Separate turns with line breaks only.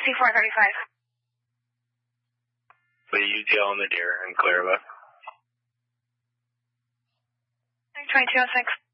C435.
The UTL on the deer and clear of it.
2206.